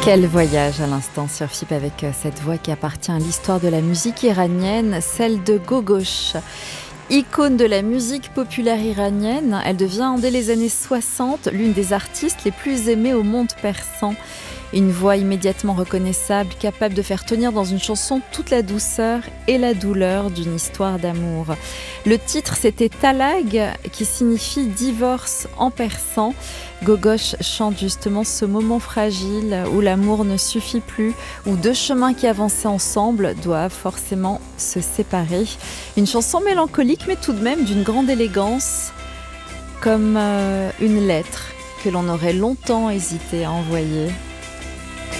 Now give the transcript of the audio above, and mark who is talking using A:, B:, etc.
A: Quel voyage à l'instant sur FIP avec cette voix qui appartient à l'histoire de la musique iranienne, celle de Gogosh. Icône de la musique populaire iranienne, elle devient dès les années 60 l'une des artistes les plus aimées au monde persan. Une voix immédiatement reconnaissable, capable de faire tenir dans une chanson toute la douceur et la douleur d'une histoire d'amour. Le titre, c'était Talag, qui signifie divorce en persan. Gogosh chante justement ce moment fragile où l'amour ne suffit plus, où deux chemins qui avançaient ensemble doivent forcément se séparer. Une chanson mélancolique, mais tout de même d'une grande élégance, comme une lettre que l'on aurait longtemps hésité à envoyer.